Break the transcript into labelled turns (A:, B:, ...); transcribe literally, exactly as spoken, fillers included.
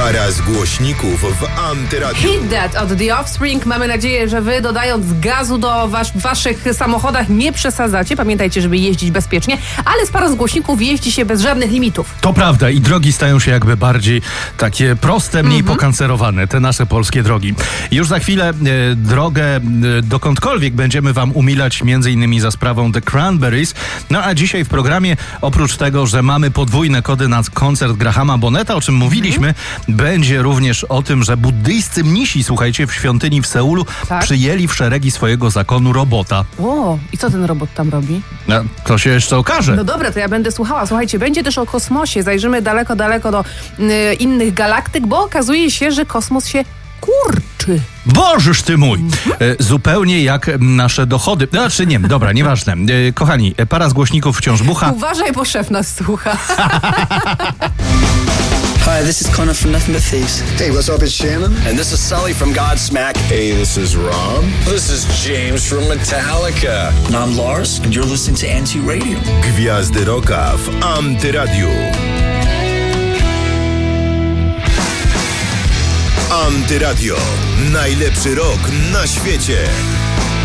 A: Para z głośników w Antyradiu.
B: Hit That od The Offspring. Mamy nadzieję, że wy dodając gazu do was, waszych samochodach nie przesadzacie. Pamiętajcie, żeby jeździć bezpiecznie, ale z parą z głośników jeździ się bez żadnych limitów.
C: To prawda i drogi stają się jakby bardziej takie proste, mniej mm-hmm. pokancerowane, te nasze polskie drogi. Już za chwilę e, drogę e, dokądkolwiek będziemy wam umilać, między innymi za sprawą The Cranberries. No a dzisiaj w programie, oprócz tego, że mamy podwójne kody na koncert Grahama Bonneta, o czym mówiliśmy, mm-hmm. będzie również o tym, że buddyjscy mnisi, słuchajcie, w świątyni w Seulu tak? przyjęli w szeregi swojego zakonu robota.
B: O, i co ten robot tam robi?
C: No, to się jeszcze okaże.
B: No dobra, to ja będę słuchała. Słuchajcie, będzie też o kosmosie. Zajrzymy daleko, daleko do y, innych galaktyk, bo okazuje się, że kosmos się kurczy.
C: Bożysz ty mój! E, zupełnie jak nasze dochody. Znaczy nie, dobra, nieważne. E, kochani, para z głośników wciąż bucha.
B: Uważaj, bo szef nas słucha.
D: Hi, this is Connor from Nothing But Thieves.
E: Hey, what's up? It's Shannon.
F: And this is Sully from Godsmack.
E: Hey, this is Rob.
G: This is James from Metallica.
D: And I'm Lars, and you're listening to Anti-Radio.
A: Gwiazdy Rocka w Antyradiu. Antyradio. Najlepszy rock na świecie.